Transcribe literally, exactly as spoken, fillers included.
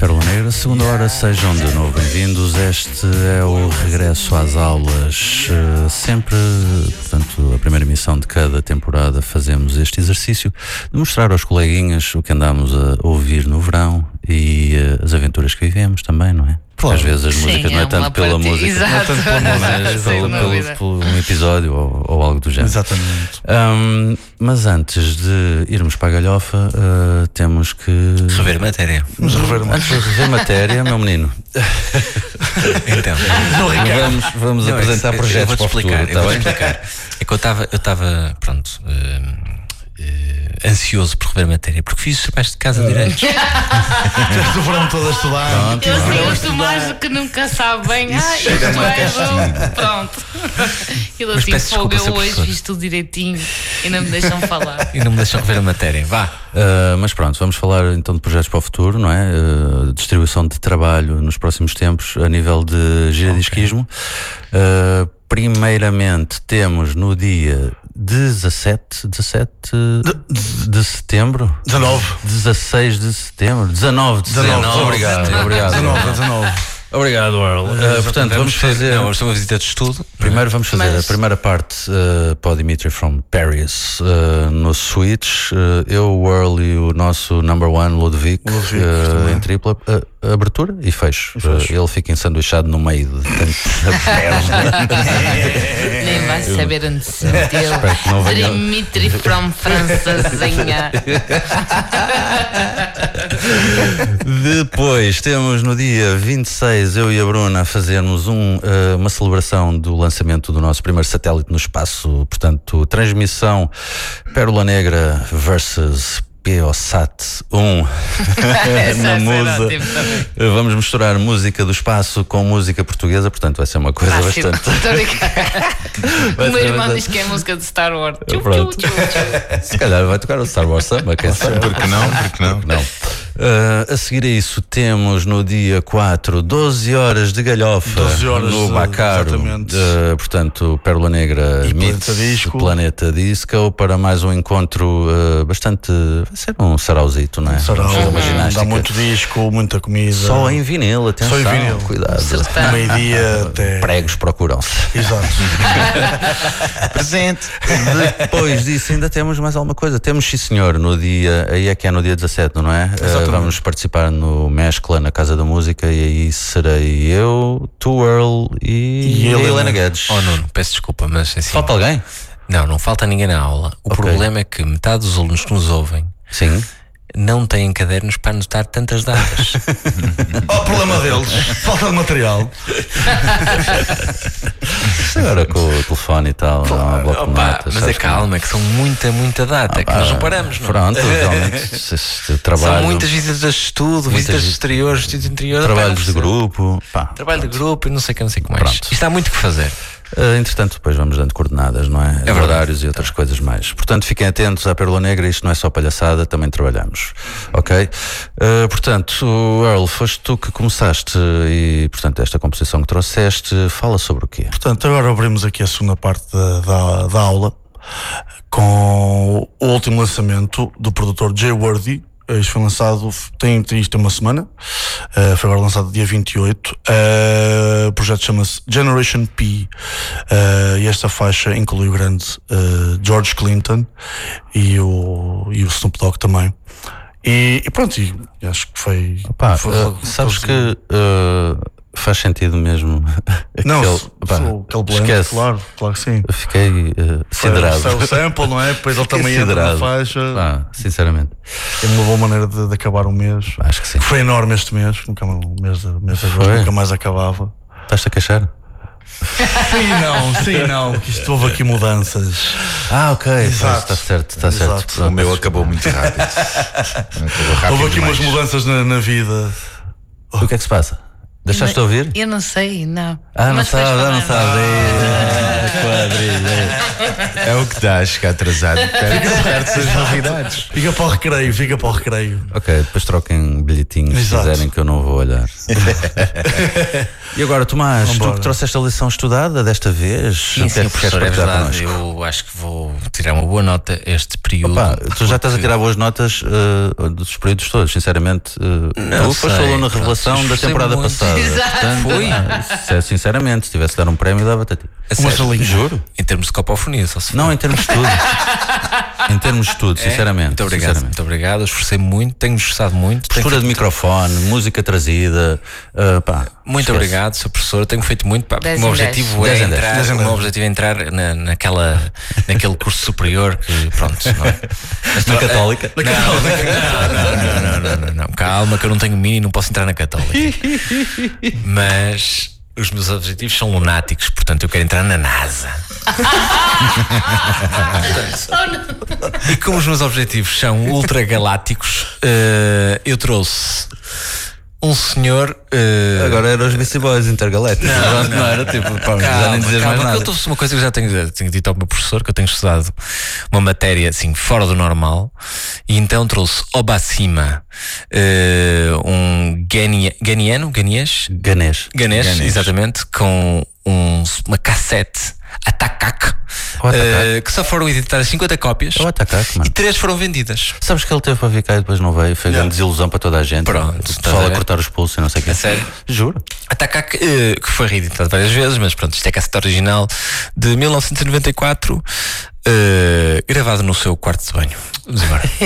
Pérola Negra, segunda hora, sejam de novo bem-vindos. Este é o regresso às aulas. Sempre, portanto, a primeira emissão de cada temporada fazemos este exercício de mostrar aos coleguinhas o que andámos a ouvir no verão e uh, as aventuras que vivemos também, não é? Porque às vezes as Sim, músicas não é é tanto pela parte... música, Exato. não é tanto pela música, mas pelo, pelo, pelo um episódio ou, ou algo do género. Exatamente. Um, mas antes de irmos para a galhofa, uh, temos que rever matéria. Vamos rever matéria. Antes de rever matéria, meu menino. Então, vamos, vamos não, apresentar eu, projetos eu para o explicar, futuro, eu tá vou bem? explicar. É que eu estava, eu estava, pronto, uh, uh, ansioso por rever matéria, porque fiz os trabalhos de casa direitos. Tiveste o verão todo a estudar. Pronto, Eu não. sei, eu sou mais do que nunca sabe bem. Ai, isto é bom. Pronto. Ele Mas assim, peço fogo, desculpa, eu senhor hoje professor. fiz tudo direitinho e não me deixam falar. E não me deixam rever a matéria. Vá. Uh, mas pronto, vamos falar então de projetos para o futuro, não é? Uh, distribuição de trabalho nos próximos tempos a nível de giradisquismo. Uh, primeiramente temos no dia dezassete, dezassete de, de setembro, dezanove. dezasseis de setembro, dezanove de setembro. dezanove. Obrigado, obrigado. dezanove, dezanove. Obrigado, Earl. Uh, portanto, vamos fazer. Não, vamos fazer uma visita de estudo. Primeiro vamos fazer Mas- a primeira parte uh, para o Dimitri from Paris uh, no Switch. Uh, eu, o Earl e o nosso number one, Ludovic, Ludovic, uh, também. em tripla. Uh, abertura e fecho. E fecho. Uh, ele fica ensanduichado no meio de tanta perna. Nem vai saber onde se meteu. Espero que não venha- Dimitri from Francesinha. Depois temos no dia vinte e seis, eu e a Bruna a fazermos um, uh, uma celebração do lançamento do nosso primeiro satélite no espaço. Portanto, transmissão Pérola Negra versus Peosat um Essa na é Musa. ótimo também. Vamos misturar música do espaço com música portuguesa, portanto vai ser uma coisa Fácil. bastante. Estou a brincar. Vai O meu ser irmão bastante- diz que é música de Star Wars. Tchu, Pronto. tchu, tchu, tchu. Se calhar vai tocar o Star Wars Samba, quem sabe? Porque não? Porque não? Não. Uh, a seguir a isso temos no dia quatro, doze horas de galhofa doze horas no de- Bacaro, exatamente. uh, portanto Pérola Negra E meets Planeta Disco. Planeta Disco para mais um encontro uh, bastante, vai ser um sarauzito, não é? Sarau, Vamos fazer uma ginástica. dá muito disco, muita comida. Só em vinil, atenção, Só em vinil. cuidado. Sertão. meio-dia até. Pregos procuram-se. Exato. Presente. Depois disso ainda temos mais alguma coisa. Temos, sim senhor, no dia, aí é que é no dia dezassete, não é? Uh, vamos participar no Mescla na Casa da Música e aí serei eu, tu, Earl e, E a Helena. Helena Guedes. Oh Nuno, peço desculpa, mas assim. Falta alguém? Não, não falta ninguém na aula. O Ok. problema é que metade dos alunos que nos ouvem Sim. não têm cadernos para anotar tantas datas. Oh, problema deles. Falta de material. Agora com o telefone e tal, não há bloco de Opa, notas, mas é sabes que- calma, que são muita, muita data, que nós não paramos, não. Pronto, realmente. se- se- trabalho, São muitas visitas de estudo, Muitas visitas vi- exteriores, estudos interiores. trabalhos pá, de não precisa. grupo. Pá. Trabalho de grupo e não sei o que, não sei o que mais. Pronto. Isto há muito que fazer. Uh, entretanto, depois vamos dando coordenadas, não é? verdade. Horários e outras coisas mais. Portanto, fiquem atentos à Pérola Negra, isto não é só palhaçada, também trabalhamos. Ok? Uh, portanto, Earl, foste tu que começaste e, portanto, esta composição que trouxeste, fala sobre o quê? Portanto, agora abrimos aqui a segunda parte da, da, da aula com o último lançamento do produtor Jay Worthy. Isto foi lançado, tem, tem isto tem uma semana, uh, foi agora lançado dia vinte e oito. Uh, o projeto chama-se Generation P, uh, e esta faixa inclui o grande uh, George Clinton e o, e o Snoop Dogg também. E, e pronto, e acho que foi. Pá, foi- uh, foi- sabes foi- que uh, faz sentido mesmo. Não, aquele, se- pá, se- aquele blend, esquece. claro, claro que sim. Eu fiquei uh, siderado. Foi o sample, não é? Depois ele Fiquei também entra na siderado. faixa. Pá, sinceramente, É uma boa maneira de, de acabar o mês. acho que sim. Foi enorme este mês, nunca, o mês de, mês de agosto Foi? nunca mais acabava. Estás-te a queixar? Sim, não, sim, não, que isto houve aqui mudanças. Ah, ok, Exato. está certo, está certo. Exato. Pronto. O meu acabou muito rápido. Acabou rápido Houve aqui demais. umas mudanças na, na vida. O que é que se passa? Deixaste de ouvir? Eu não sei, não. Ah, não Mas sabe, depois ah, não falamos. sabe. É, é o que dá, chegar atrasado. Perde-se as novidades. Fica para o recreio, fica para o recreio. Ok, depois troquem bilhetinhos Exato. se quiserem que eu não vou olhar. E agora, Tomás, Vambora. tu que trouxeste a lição estudada desta vez? Sim, o que sim, é que queres professor, é partilhar verdade. connosco? Eu acho que vou tirar uma boa nota este período. Opa, tu já estás a porque- tirar boas notas uh, dos períodos todos, sinceramente. Uh, Não tu foste sei, aluno na pronto, revelação da esforcei temporada muito. passada. Exato. Portanto, Foi? ah, isso é, sinceramente, se tivesse de dar um prémio, dava-te a ti. A Uma sério, salinha. Juro. em termos de copofonia, só se Não, em termos de tudo. Em termos de tudo, É? sinceramente. Muito obrigado, sinceramente. muito obrigado. Eu esforcei muito, tenho esforçado muito. Tenho Postura de feito- microfone, música trazida. uh, pá, Muito esquece. obrigado, seu professor. Tenho feito muito. Pá, porque Dez o meu em dez. objetivo é Dez em dez. entrar, Dez em o meu dez. objetivo é entrar na, naquela, naquele curso superior que, pronto, não é? Na Católica? Não, não, não, não, não, não, não. Calma, que eu não tenho mini e não posso entrar na Católica. Mas os meus objetivos são lunáticos, portanto eu quero entrar na NASA. E como os meus objetivos são ultragalácticos, eh, eu trouxe um senhor. eh, Agora eram os Beastie Boys intergalácticos. Não, não, era tipo, pá, já nem dizer mais calma, nada. que eu trouxe uma coisa que eu já tenho, tenho dito ao meu professor, que eu tenho estudado uma matéria assim fora do normal, e então trouxe Obacima, eh, um guinia- guianiano, guaniês, Ganês. ganês, Ganês. exatamente, com um, uma cassete Atacac, O Atacac. eh, que só foram editadas cinquenta cópias É o Atacac, e mano. três foram vendidas. Sabes que ele teve para vir cá e depois não veio? Foi grande desilusão para toda a gente. Pronto, o estás pessoal a a ver? cortar os pulsos e não sei o quê. A sério? Juro. Atacac, eh, que foi reeditado várias vezes, mas pronto, isto é a cassete original de mil novecentos e noventa e quatro, eh, gravado no seu quarto de banho. Vamos embora.